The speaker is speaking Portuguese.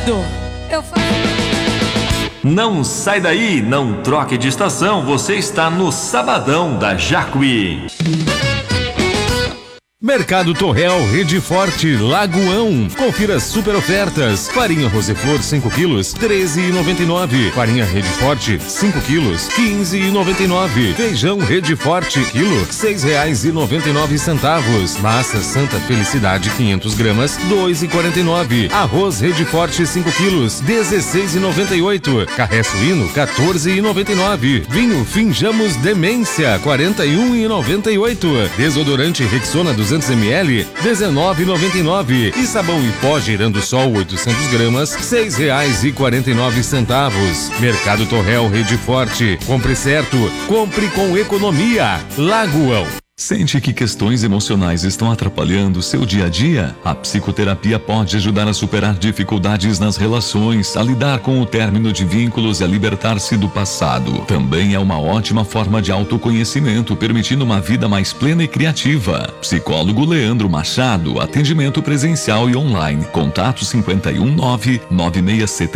Edu. Eu faço. Não sai daí, não troque de estação, você está no Sabadão da Jacuí. Mercado Torrel, Rede Forte, Lagoão. Confira super ofertas. Farinha Roseflor 5 quilos, R$13,99. Farinha Rede Forte 5 quilos, R$15,99. Feijão Rede Forte, quilo, R$6,99. Massa Santa Felicidade 500 gramas, R$2,49. Arroz Rede Forte 5 quilos, R$16,98. Carré suíno, R$14,99. Vinho Finjamos Demência, R$41,98. Desodorante Rexona 200 ml, R$19,99. E sabão em pó Girando Sol 800 gramas, R$6,49. Mercado Torrel, Rede Forte. Compre certo, compre com economia. Lagoão. Sente que questões emocionais estão atrapalhando o seu dia a dia? A psicoterapia pode ajudar a superar dificuldades nas relações, a lidar com o término de vínculos e a libertar-se do passado. Também é uma ótima forma de autoconhecimento, permitindo uma vida mais plena e criativa. Psicólogo Leandro Machado, atendimento presencial e online. Contato 519 9670